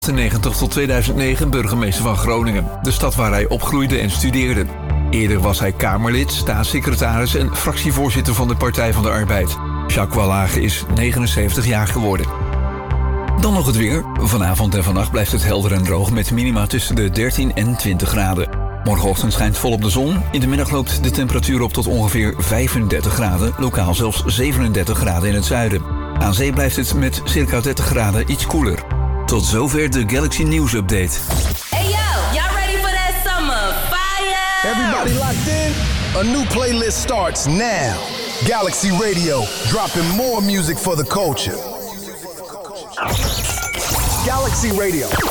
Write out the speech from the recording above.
1998 tot 2009 burgemeester van Groningen, de stad waar hij opgroeide en studeerde. Eerder was hij Kamerlid, staatssecretaris en fractievoorzitter van de Partij van de Arbeid. Jacques Wallage is 79 jaar geworden. Dan nog het weer. Vanavond en vannacht blijft het helder en droog met minima tussen de 13 en 20 graden. Morgenochtend schijnt volop de zon. In de middag loopt de temperatuur op tot ongeveer 35 graden, lokaal zelfs 37 graden in het zuiden. Aan zee blijft het met circa 30 graden iets koeler. Tot zover de Galaxy News Update. Hey yo, y'all ready for that summer fire? Everybody locked in? A new playlist starts now. Galaxy Radio, dropping more music for the culture. Galaxy Radio.